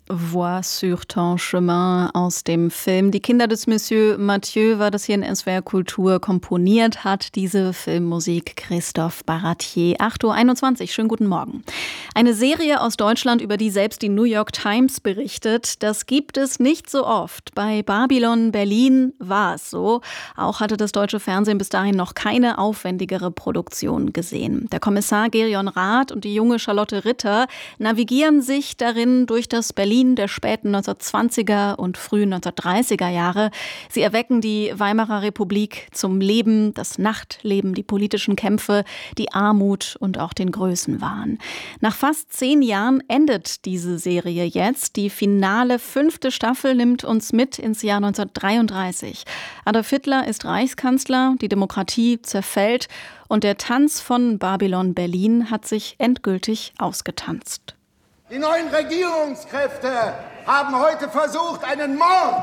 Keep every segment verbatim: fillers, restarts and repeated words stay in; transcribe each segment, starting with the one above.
Voix sur ton chemin aus dem Film Die Kinder des Monsieur Mathieu war das hier in S W R Kultur. Komponiert hat diese Filmmusik Christophe Baratier. acht Uhr einundzwanzig, schönen guten Morgen. Eine Serie aus Deutschland, über die selbst die New York Times berichtet, das gibt es nicht so oft. Bei Babylon Berlin war es so. Auch hatte das deutsche Fernsehen bis dahin noch keine aufwendigere Produktion gesehen. Der Kommissar Gerion Rath und die junge Charlotte Ritter navigieren sich darin durch das Berlin der späten neunzehnhundertzwanziger und frühen neunzehnhundertdreißiger Jahre. Sie erwecken die Weimarer Republik zum Leben, das Nachtleben, die politischen Kämpfe, die Armut und auch den Größenwahn. Nach fast zehn Jahren endet diese Serie jetzt. Die finale fünfte Staffel nimmt uns mit ins Jahr neunzehnhundertdreiunddreißig. Adolf Hitler ist Reichskanzler, die Demokratie zerfällt und der Tanz von Babylon Berlin hat sich endgültig ausgetanzt. Die neuen Regierungskräfte haben heute versucht, einen Mord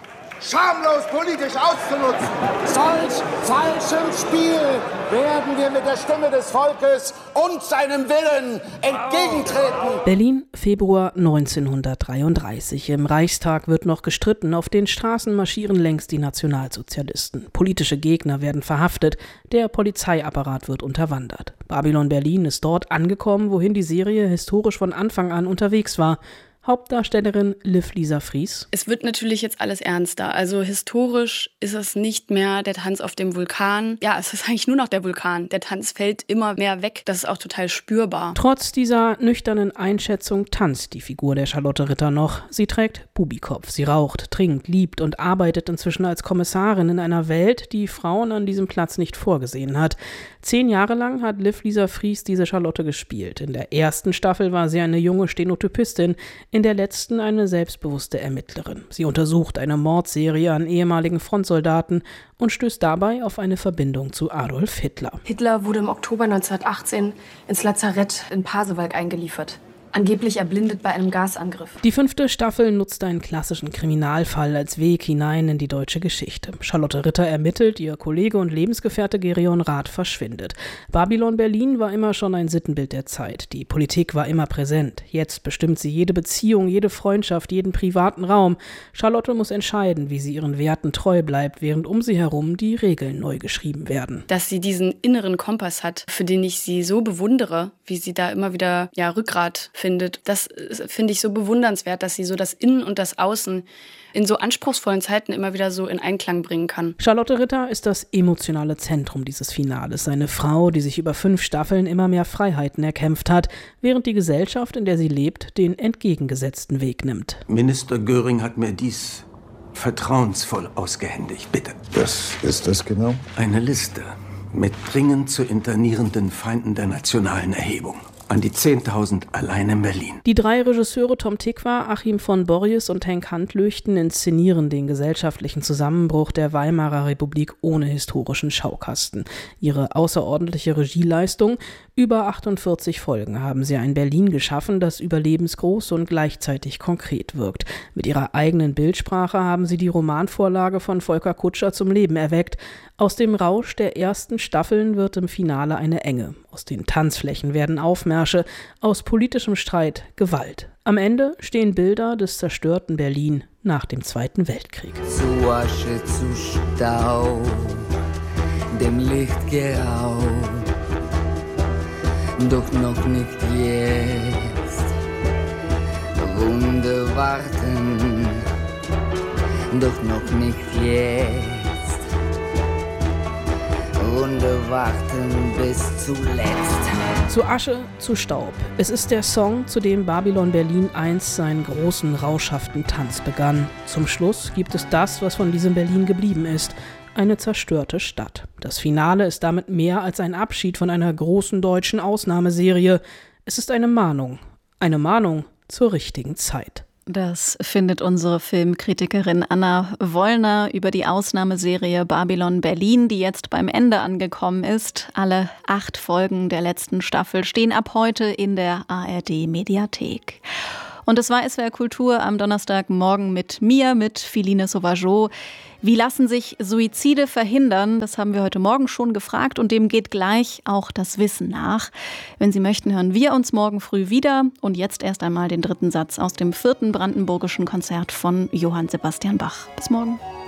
schamlos politisch auszunutzen. Solch falschem Spiel werden wir mit der Stimme des Volkes und seinem Willen entgegentreten. Berlin, Februar neunzehnhundertdreiunddreißig. Im Reichstag wird noch gestritten. Auf den Straßen marschieren längst die Nationalsozialisten. Politische Gegner werden verhaftet. Der Polizeiapparat wird unterwandert. Babylon Berlin ist dort angekommen, wohin die Serie historisch von Anfang an unterwegs war. Hauptdarstellerin Liv Lisa Fries. Es wird natürlich jetzt alles ernster. Also historisch ist es nicht mehr der Tanz auf dem Vulkan. Ja, es ist eigentlich nur noch der Vulkan. Der Tanz fällt immer mehr weg. Das ist auch total spürbar. Trotz dieser nüchternen Einschätzung tanzt die Figur der Charlotte Ritter noch. Sie trägt Bubikopf. Sie raucht, trinkt, liebt und arbeitet inzwischen als Kommissarin in einer Welt, die Frauen an diesem Platz nicht vorgesehen hat. Zehn Jahre lang hat Liv Lisa Fries diese Charlotte gespielt. In der ersten Staffel war sie eine junge Stenotypistin, in der letzten eine selbstbewusste Ermittlerin. Sie untersucht eine Mordserie an ehemaligen Frontsoldaten und stößt dabei auf eine Verbindung zu Adolf Hitler. Hitler wurde im Oktober neunzehnhundertachtzehn ins Lazarett in Pasewalk eingeliefert. Angeblich erblindet bei einem Gasangriff. Die fünfte Staffel nutzt einen klassischen Kriminalfall als Weg hinein in die deutsche Geschichte. Charlotte Ritter ermittelt, ihr Kollege und Lebensgefährte Gerion Rath verschwindet. Babylon Berlin war immer schon ein Sittenbild der Zeit. Die Politik war immer präsent. Jetzt bestimmt sie jede Beziehung, jede Freundschaft, jeden privaten Raum. Charlotte muss entscheiden, wie sie ihren Werten treu bleibt, während um sie herum die Regeln neu geschrieben werden. Dass sie diesen inneren Kompass hat, für den ich sie so bewundere, wie sie da immer wieder ja, Rückgrat findet. Das finde ich so bewundernswert, dass sie so das Innen und das Außen in so anspruchsvollen Zeiten immer wieder so in Einklang bringen kann. Charlotte Ritter ist das emotionale Zentrum dieses Finales. Eine Frau, die sich über fünf Staffeln immer mehr Freiheiten erkämpft hat, während die Gesellschaft, in der sie lebt, den entgegengesetzten Weg nimmt. Minister Göring hat mir dies vertrauensvoll ausgehändigt. Bitte. Was ist das genau? Eine Liste mit dringend zu internierenden Feinden der nationalen Erhebung. An die zehntausend allein in Berlin. Die drei Regisseure Tom Tykwer, Achim von Borries und Henk Handlöchten inszenieren den gesellschaftlichen Zusammenbruch der Weimarer Republik ohne historischen Schaukasten. Ihre außerordentliche Regieleistung, über achtundvierzig Folgen, haben sie ein Berlin geschaffen, das überlebensgroß und gleichzeitig konkret wirkt. Mit ihrer eigenen Bildsprache haben sie die Romanvorlage von Volker Kutscher zum Leben erweckt. Aus dem Rausch der ersten Staffeln wird im Finale eine Enge. Aus den Tanzflächen werden Aufmärsche, aus politischem Streit Gewalt. Am Ende stehen Bilder des zerstörten Berlin nach dem Zweiten Weltkrieg. Zu Asche, zu Staub, dem Licht geraubt, doch noch nicht jetzt. Wunder warten, doch noch nicht jetzt. Wunder warten bis zuletzt. Zu Asche, zu Staub. Es ist der Song, zu dem Babylon Berlin einst seinen großen, rauschhaften Tanz begann. Zum Schluss gibt es das, was von diesem Berlin geblieben ist. Eine zerstörte Stadt. Das Finale ist damit mehr als ein Abschied von einer großen deutschen Ausnahmeserie. Es ist eine Mahnung. Eine Mahnung zur richtigen Zeit. Das findet unsere Filmkritikerin Anna Wollner über die Ausnahmeserie Babylon Berlin, die jetzt beim Ende angekommen ist. Alle acht Folgen der letzten Staffel stehen ab heute in der A R D Mediathek. Und das war S W R Kultur am Donnerstagmorgen mit mir, mit Philine Sauvageau. Wie lassen sich Suizide verhindern? Das haben wir heute Morgen schon gefragt und dem geht gleich auch das Wissen nach. Wenn Sie möchten, hören wir uns morgen früh wieder. Und jetzt erst einmal den dritten Satz aus dem vierten Brandenburgischen Konzert von Johann Sebastian Bach. Bis morgen.